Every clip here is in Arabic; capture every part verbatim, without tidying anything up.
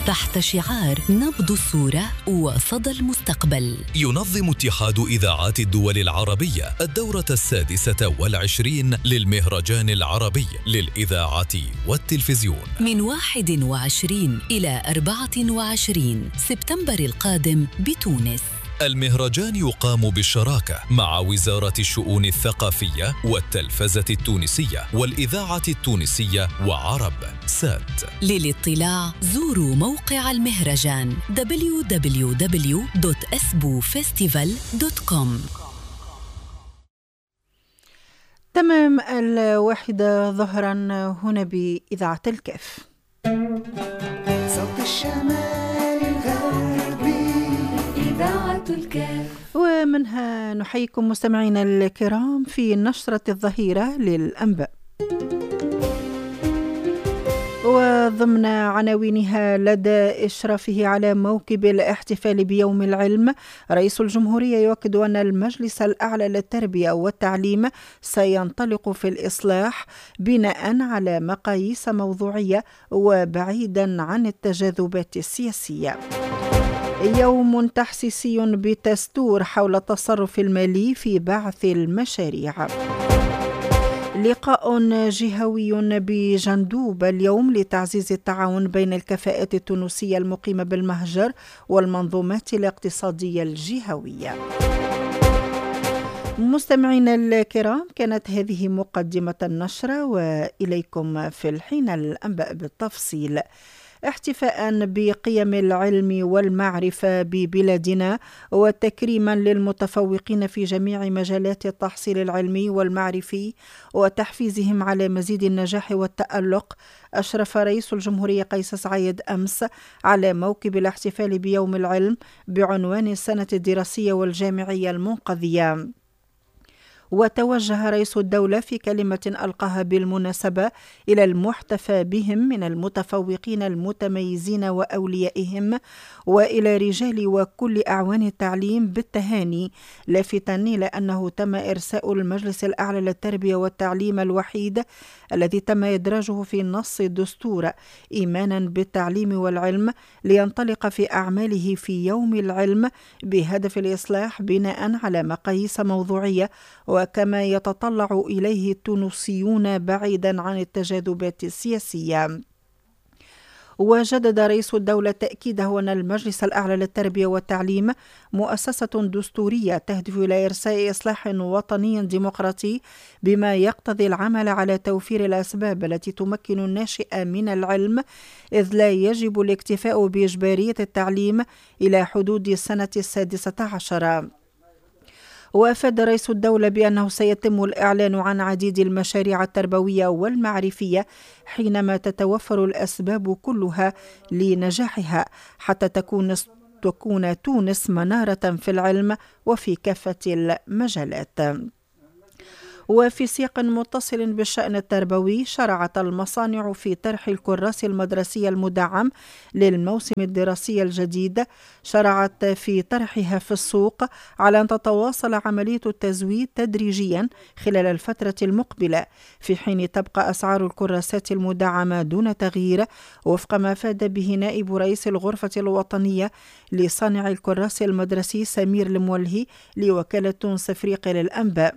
تحت شعار نبض الصورة وصدى المستقبل. ينظم اتحاد إذاعات الدول العربية الدورة السادسة والعشرين للمهرجان العربي للإذاعة والتلفزيون من واحد وعشرين إلى أربعة وعشرين سبتمبر القادم بتونس. المهرجان يقام بالشراكة مع وزارة الشؤون الثقافية والتلفزة التونسية والإذاعة التونسية وعرب سات. للاطلاع زوروا موقع المهرجان دبليو دبليو دبليو دوت اسبو فيستيفال دوت كوم. تمام الواحدة ظهرا هنا بإذاعة الكاف. صوت الشمال الغربي إذاعة الكاف. ومنها نحييكم مستمعينا الكرام في نشرة الظهيرة للأنباء، وضمن عناوينها: لدى إشرافه على موكب الاحتفال بيوم العلم، رئيس الجمهورية يؤكد أن المجلس الأعلى للتربية والتعليم سينطلق في الإصلاح بناء على مقاييس موضوعية وبعيدا عن التجاذبات السياسية. يوم تحسيسي بتستور حول التصرف المالي في بعث المشاريع. لقاء جهوي بجندوب اليوم لتعزيز التعاون بين الكفاءات التونسية المقيمة بالمهجر والمنظومات الاقتصادية الجهوية. مستمعينا الكرام، كانت هذه مقدمة النشرة، وإليكم في الحين الأنباء بالتفصيل. احتفاء بقيم العلم والمعرفة ببلادنا وتكريما للمتفوقين في جميع مجالات التحصيل العلمي والمعرفي وتحفيزهم على مزيد النجاح والتألق، أشرف رئيس الجمهورية قيس سعيد أمس على موكب الاحتفال بيوم العلم بعنوان السنة الدراسية والجامعية المنقذية. وتوجه رئيس الدولة في كلمة ألقاها بالمناسبة إلى المحتفى بهم من المتفوقين المتميزين وأوليائهم وإلى رجال وكل أعوان التعليم بالتهاني، لافتا إلى أنه تم إرساء المجلس الأعلى للتربية والتعليم الوحيد الذي تم إدراجه في نص الدستور إيمانا بالتعليم والعلم لينطلق في أعماله في يوم العلم بهدف الإصلاح بناء على مقاييس موضوعية وكما يتطلع إليه التونسيون بعيدا عن التجاذبات السياسية. وجدد رئيس الدولة تأكيده أن المجلس الأعلى للتربية والتعليم مؤسسة دستورية تهدف إلى إرساء إصلاح وطني ديمقراطي بما يقتضي العمل على توفير الأسباب التي تمكن الناشئ من العلم، إذ لا يجب الاكتفاء بإجبارية التعليم إلى حدود السنة السادسة عشرة. وأفاد رئيس الدولة بأنه سيتم الإعلان عن عديد المشاريع التربوية والمعرفية حينما تتوفر الأسباب كلها لنجاحها حتى تكون تكون تونس منارة في العلم وفي كافة المجالات. وفي سياق متصل بالشأن التربوي، شرعت المصانع في طرح الكراس المدرسي المدعم للموسم الدراسي الجديد، شرعت في طرحها في السوق على أن تتواصل عملية التزويد تدريجيا خلال الفترة المقبلة، في حين تبقى أسعار الكراسات المدعمة دون تغيير وفق ما أفاد به نائب رئيس الغرفة الوطنية لصانع الكراس المدرسي سمير المولهي لوكالة تونس أفريقيا للأنباء.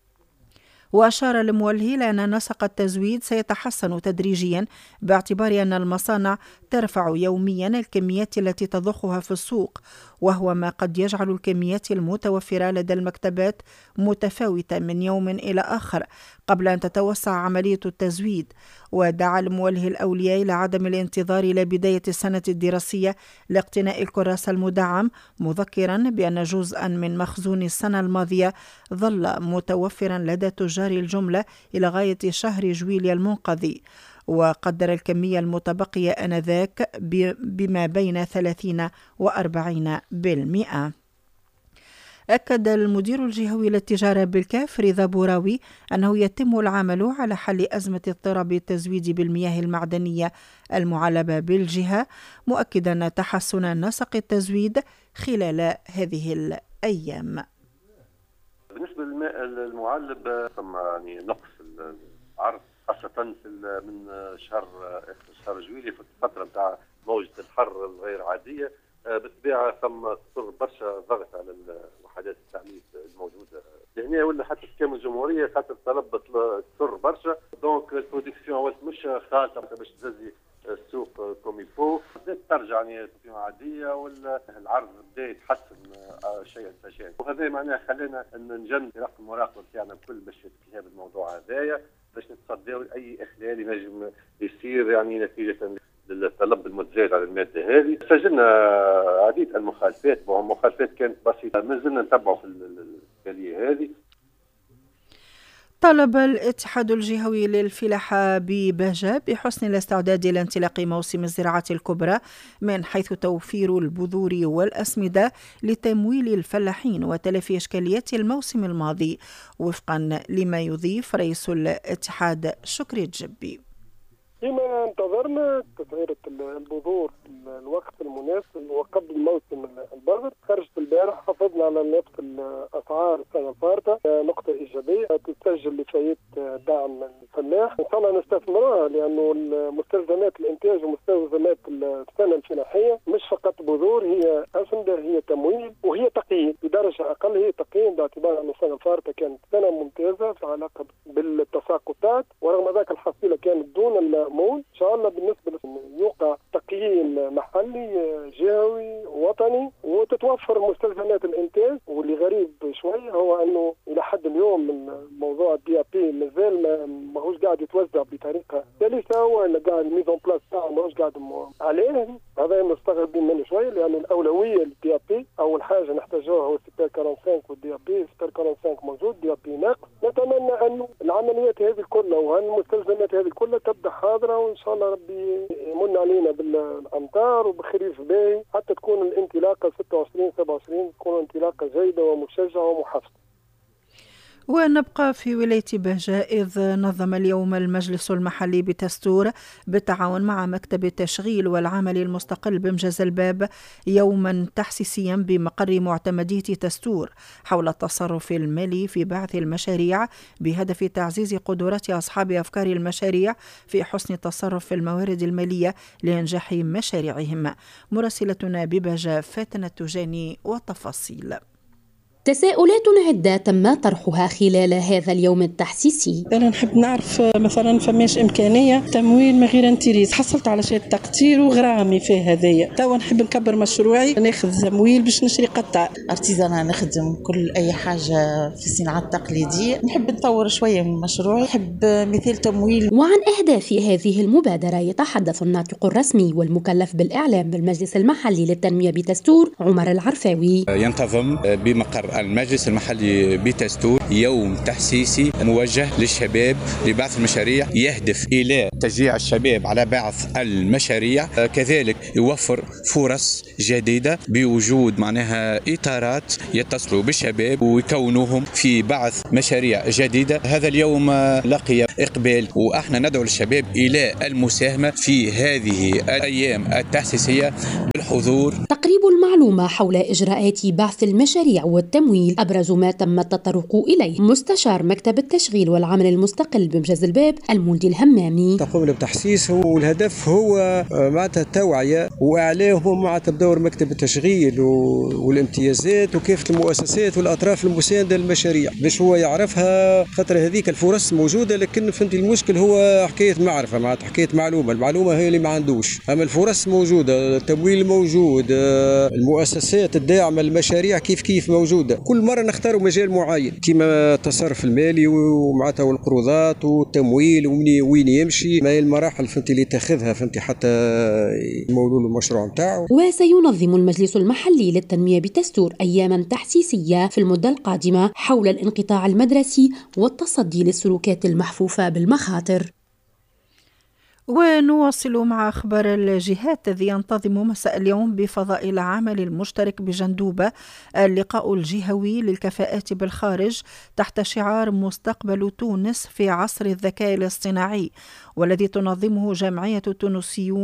وأشار المولهي لأن نسق التزويد سيتحسن تدريجيا باعتبار أن المصانع ترفع يوميا الكميات التي تضخها في السوق، وهو ما قد يجعل الكميات المتوفرة لدى المكتبات متفاوتة من يوم إلى آخر قبل أن تتوسع عملية التزويد. ودعا المولهي الأولياء إلى عدم الانتظار إلى بداية السنة الدراسية لاقتناء الكراس المدعم، مذكرا بأن جزءا من مخزون السنة الماضية ظل متوفرا لدى تجار الجملة إلى غاية شهر جويليا المنقذي، وقدر الكمية المتبقية آنذاك بما بين ثلاثين وأربعين بالمئة. أكد المدير الجهوي للتجارة بالكاف رضا بوراوي أنه يتم العمل على حل أزمة اضطراب التزويد بالمياه المعدنية المعلبة بالجهة، مؤكدا تحسن نسق التزويد خلال هذه الأيام. بالنسبة للماء المعلب ثم يعني نقص العرض خاصة من شهر شهر جويلية في الفترة نتاع موجة الحر الغير عادية. بالطبيعة ثم كثر برشا ضغط على وحدات التعميد الموجودة هنا ولا حتى في كامل الجمهورية، خاطر الطلب كثر برشا. دونك البرودكسيون ولات مش خالصة باش تززي السوق كوم يفو، بدات ترجع يعني عادية ولا العرض بدا يتحسن شيئا فشيئا، وهذا معناه خلينا نجن رقم المراقبة تاعنا الكل باش يتكلم بالموضوع هذايا باش نتصداو لاي اخلال ينجم يصير يعني نتيجة للطلب المتزايد على المادة هذه. سجلنا عديد المخالفات، المخالفات كانت بسيطة، ما زلنا نتبعوا في الآلية هذه. طلب الاتحاد الجهوي للفلاحة بباجة بحسن الاستعداد لانطلاق موسم الزراعة الكبرى من حيث توفير البذور والأسمدة لتمويل الفلاحين وتلافي إشكاليات الموسم الماضي، وفقا لما يضيف رئيس الاتحاد شكري الجبي. فيما انتظرنا تسعيرة البذور في الوقت المناسب وقبل موسم البذر. خرجت البارح حافظنا على نفس الأسعار السنة الفارطة، نقطة إيجابية تسجل لفايدة دعم الفلاح. إن شاء الله نستثمرها، لأنه مستلزمات الإنتاج ومستلزمات السنة الفلاحية مش فقط بذور، هي أسمدة، هي تمويل وهي تقييم بدرجة أقل. هي تقييم باعتبار أن السنة الفارطة كانت سنة ممتازة في علاقة بالتساقطات، ورغم ذلك الحصيلة كانت دون المأمول. إن شاء الله بالنسبة يوقع تقييم محلي جهوي وطني وتتوفر مستلزمات الإنتاج. واللي غريب شوي هو أنه إلى حد اليوم من موضوع الدي بي مازال ما هوش قاعد يتوزع بطريقة سلسة، ولا قاعد الميزون بلاس تاعه ما هوش قاعد عليه. هذا مستغربين منه شوي، لأن الأولوية للدي بي أول حاجة نحتاجوها هو سوبر خمسة وأربعين والدي بي. سوبر خمسة وأربعين موجود، دي بي ناقص. نتمنى أنه العمليات هذه كلها وهالمستلزمات هذه كلها تبدأ حاضرة، وإن شاء الله ربي يمن علينا بالأمطار وبخريف باهي حتى تكون الانطلاقة ستة وعشرين سبعة وعشرين تكون انطلاقة جيدة ومشجعة ومحفزة. ونبقى في ولاية بهجة، إذ نظم اليوم المجلس المحلي بتستور بالتعاون مع مكتب التشغيل والعمل المستقل بمجاز الباب يوما تحسيسيا بمقر معتمدية تستور حول التصرف المالي في بعث المشاريع بهدف تعزيز قدرات أصحاب أفكار المشاريع في حسن التصرف في الموارد المالية لإنجاح مشاريعهم. مراسلتنا ببهجة فاتنة التجاني والتفاصيل. تساؤلات عدة تم طرحها خلال هذا اليوم التحسيسي. أنا نحب نعرف مثلا فماش إمكانية تمويل من غير انتريس. حصلت على شهادة تقدير وغرامي في هذايا، توا نحب نكبر مشروعي ناخذ تمويل باش نشري قطع ارتيزانا، نخدم كل أي حاجة في الصناعة التقليدية. نحب نطور شوية من مشروعي، نحب مثال تمويل. وعن أهداف هذه المبادرة يتحدث الناطق الرسمي والمكلف بالإعلام بالمجلس المحلي للتنمية بتستور عمر العرفاوي. ينتظم بمقر المجلس المحلي بتستور يوم تحسيسي موجه للشباب لبعث المشاريع، يهدف إلى تشجيع الشباب على بعث المشاريع، كذلك يوفر فرص جديدة بوجود معناها إطارات يتصلوا بالشباب ويكونوهم في بعث مشاريع جديدة. هذا اليوم لقي إقبال، وإحنا ندعو الشباب إلى المساهمة في هذه الأيام التحسيسية بالحضور. تقريب المعلومة حول إجراءات بعث المشاريع والتمويل أبرز ما تم التطرق إليه مستشار مكتب التشغيل والعمل المستقل بمجاز الباب المولدي الهمامي. تقوم بالتحسيس والهدف هو معناتها التوعية وإعلامهم معناتها بدور مكتب التشغيل والامتيازات وكافة المؤسسات والأطراف المساندة للمشاريع باش هو يعرفها، خاطر هذيك الفرص موجودة، لكن فهمت المشكل هو حكاية معرفة، معناتها حكاية معلومة. المعلومة هي اللي ما عندوش، أما الفرص موجودة، التمويل موجود، المؤسسات الداعمة للمشاريع كيف كيف موجودة. كل مرة نختاروا مجال معين كما التصرف المالي ومعناتها والقروضات والتمويل وين يمشي، ما هي المراحل فهمتي اللي تاخذها فهمتي حتى يمولوا له المشروع نتاعو. وسينظم المجلس المحلي للتنمية بتستور أياما تحسيسية في المدة القادمة حول الانقطاع المدرسي والتصدي للسلوكات المحفوفة بالمخاطر. ونواصل مع أخبار الجهات، الذي ينتظم مساء اليوم بفضاء العمل المشترك بجندوبة اللقاء الجهوي للكفاءات بالخارج تحت شعار مستقبل تونس في عصر الذكاء الاصطناعي، والذي تنظمه جمعية التونسيون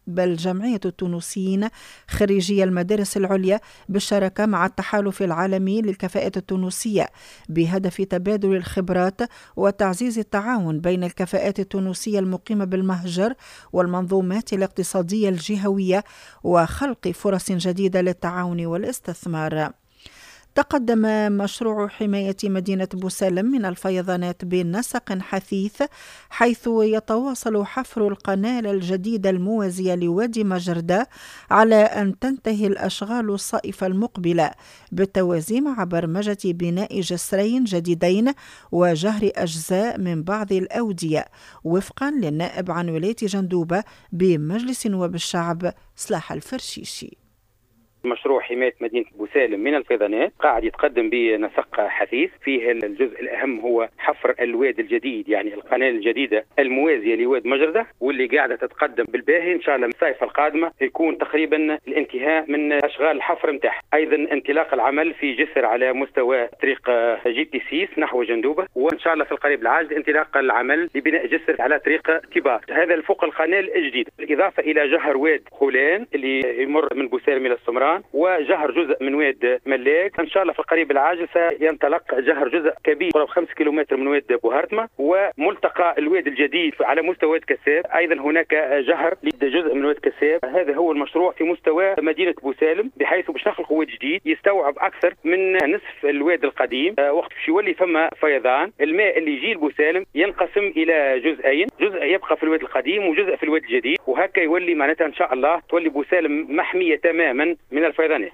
الجمعية التونسيين خريجي المدارس العليا بالشراكة مع التحالف العالمي للكفاءة التونسية بهدف تبادل الخبرات وتعزيز التعاون بين الكفاءات التونسية المقيمة بالمهجر والمنظومات الاقتصادية الجهوية وخلق فرص جديدة للتعاون والاستثمار. تقدم مشروع حماية مدينة بوسالم من الفيضانات بنسق حثيث، حيث يتواصل حفر القناة الجديدة الموازية لوادي مجردة على أن تنتهي الأشغال الصائفة المقبلة، بالتوازي مع برمجة بناء جسرين جديدين وجهر أجزاء من بعض الأودية، وفقا للنائب عن ولاية جندوبة بمجلس نواب الشعب صلاح الفرشيشي. مشروع حماية مدينة بوسالم من الفيضانات قاعد يتقدم بنسق حثيث، فيه الجزء الأهم هو حفر الواد الجديد، يعني القناة الجديدة الموازية لواد مجردة، واللي قاعدة تتقدم بالباهي. إن شاء الله الصيف القادمة يكون تقريبا الانتهاء من أشغال الحفر متاعها. أيضا انطلاق العمل في جسر على مستوى طريق جي تي سيس نحو جندوبة، وإن شاء الله في القريب العاجل انطلاق العمل لبناء جسر على طريق تبار، هذا فوق القناة الجديدة، بالإضافة إلى جهر واد خولان اللي يمر من بوسالم إلى السمران، وجهر جزء من واد ملاك. ان شاء الله في القريب العاجل سينطلق جهر جزء كبير قرب خمس كيلومتر من واد بوهرتمة، وملتقى الواد الجديد على مستوى واد كساب، ايضا هناك جهر لجزء من واد كساب. هذا هو المشروع في مستوى مدينه بوسالم، بحيث باش نخلقوا واد جديد يستوعب اكثر من نصف الواد القديم. وقت باش يولي فما فيضان، الماء اللي يجي لبوسالم ينقسم الى جزئين، جزء يبقى في الواد القديم وجزء في الواد الجديد، وهكا يولي معناتها ان شاء الله تولي بوسالم محميه تماما من الفيضانات.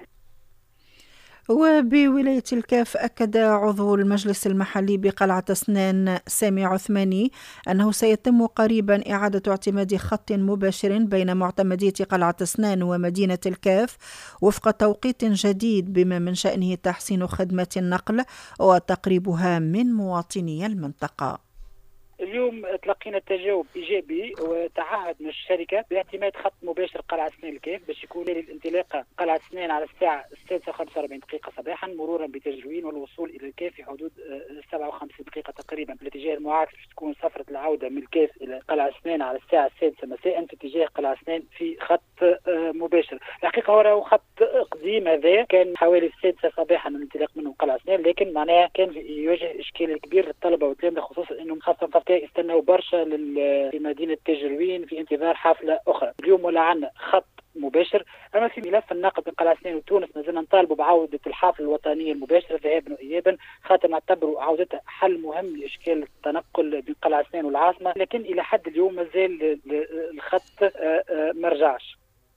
وبولاية الكاف أكد عضو المجلس المحلي بقلعة أسنان سامي عثماني أنه سيتم قريبا إعادة اعتماد خط مباشر بين معتمدية قلعة أسنان ومدينة الكاف وفق توقيت جديد، بما من شأنه تحسين خدمات النقل وتقريبها من مواطني المنطقة. اليوم تلقينا تجاوب ايجابي، وتعهد من الشركه باعتماد خط مباشر قلعه سنان الكاف باش يكون للانطلاق قلعه سنان على الساعه السادسه وخمسة وأربعين دقيقه صباحا، مرورا بتجوين والوصول الى الكاف في حدود سبعة وخمسين دقيقه تقريبا. الاتجاه المعاكس باش تكون سفره العوده من الكاف الى قلعه سنان على الساعه السادسه مساء في اتجاه قلعه سنان في خط مباشر. الحقيقه هو خط قديم، هذا كان حوالي السادسه صباحا الانطلاق منه قلعه سنان، لكن معناها كان يواجه اشكال كبير للطلبه والتلامذه، خصوصا انهم خاصه يستنوا برشا في مدينة تجروين في انتظار حافلة أخرى. اليوم ولا عندنا خط مباشر، أما في ملف النقل بين قلعة سنان وتونس مازلنا نطالبوا بعودة الحافلة الوطنية المباشرة ذهابا وإيابا، خاطر نعتبروا عودتها حل مهم لإشكال التنقل بين قلعة سنان والعاصمة، لكن إلى حد اليوم مازال الخط مرجعش.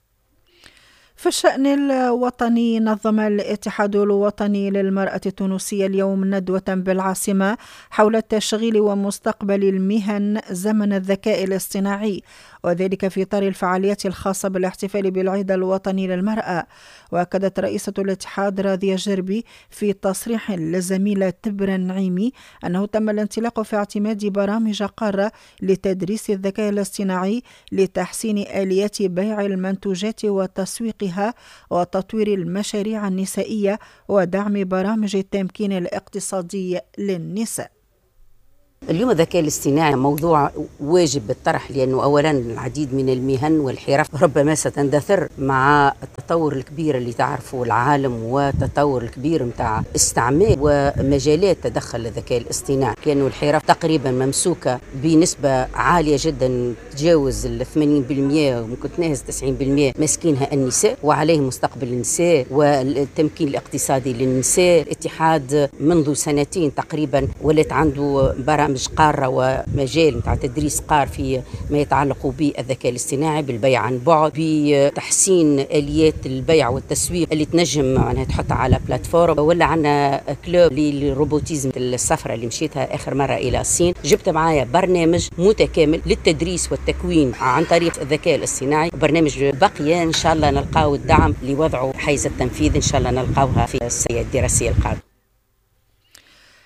في الشأن الوطني، نظم الاتحاد الوطني للمرأة التونسية اليوم ندوة بالعاصمة حول التشغيل ومستقبل المهن زمن الذكاء الاصطناعي، وذلك في إطار الفعاليات الخاصة بالاحتفال بالعيد الوطني للمرأة. وأكدت رئيسة الاتحاد راضية جربي في تصريح للزميلة تبرا نعيمي أنه تم الانطلاق في اعتماد برامج قارة لتدريس الذكاء الاصطناعي لتحسين آليات بيع المنتوجات وتسويقها وتطوير المشاريع النسائية ودعم برامج التمكين الاقتصادي للنساء. اليوم الذكاء الاصطناعي موضوع واجب بالطرح، لأنه أولا العديد من المهن والحرف ربما ستندثر مع التطور الكبير اللي تعرفه العالم والتطور الكبير متاع استعمال ومجالات تدخل الذكاء الاصطناعي، لأنه الحرف تقريبا ممسوكة بنسبة عالية جدا تجاوز ال ثمانين بالمئة وممكن تناهز تسعين بالمئة ماسكينها النساء، وعليه مستقبل النساء والتمكين الاقتصادي للنساء. الاتحاد منذ سنتين تقريبا ولات عنده برامج قارة ومجال متاع تدريس قار في ما يتعلق بالذكاء الاصطناعي، بالبيع عن بعد، بتحسين آليات البيع والتسويق اللي تنجم معناها تحطها على بلاتفورم. ولا عندنا كلوب للروبوتيزم، السفرة اللي مشيتها آخر مرة إلى الصين، جبت معايا برنامج متكامل للتدريس والتكوين عن طريق الذكاء الاصطناعي، برنامج بقية إن شاء الله نلقاو الدعم لوضعه حيز التنفيذ، إن شاء الله نلقاوها في السنة الدراسية القادمة.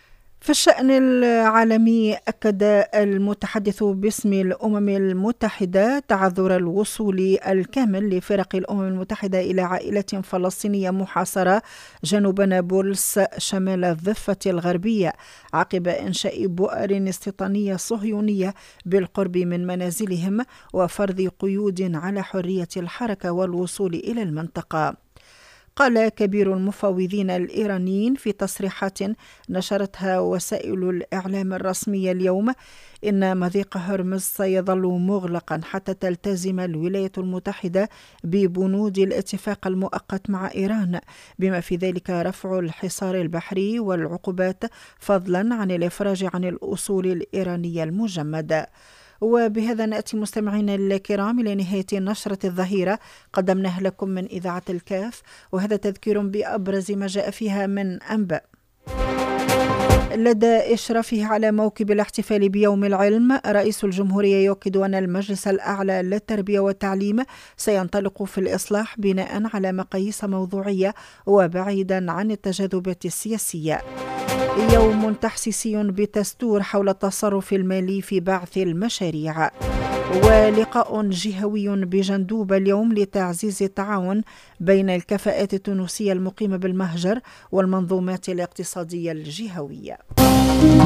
في الشأن العالمي، أكد المتحدث باسم الأمم المتحدة تعذر الوصول الكامل لفرق الأمم المتحدة إلى عائلة فلسطينية محاصرة جنوب نابلس شمال الضفة الغربية عقب إنشاء بؤر استيطانية صهيونية بالقرب من منازلهم وفرض قيود على حرية الحركة والوصول إلى المنطقة. قال كبير المفوضين الإيرانيين في تصريحات نشرتها وسائل الإعلام الرسمية اليوم إن مضيق هرمز سيظل مغلقا حتى تلتزم الولايات المتحدة ببنود الاتفاق المؤقت مع إيران، بما في ذلك رفع الحصار البحري والعقوبات فضلا عن الإفراج عن الأصول الإيرانية المجمدة. وبهذا نأتي مستمعينا الكرام إلى نهاية نشرة الظهيرة قدمناها لكم من إذاعة الكاف، وهذا تذكير بأبرز ما جاء فيها من أنباء. لدى إشرافه على موكب الاحتفال بيوم العلم، رئيس الجمهورية يؤكد أن المجلس الأعلى للتربية والتعليم سينطلق في الإصلاح بناء على مقاييس موضوعية وبعيدا عن التجاذبات السياسية. يوم تحسيسي بتستور حول التصرف المالي في بعث المشاريع. ولقاء جهوي بجندوب اليوم لتعزيز التعاون بين الكفاءات التونسية المقيمة بالمهجر والمنظومات الاقتصادية الجهوية.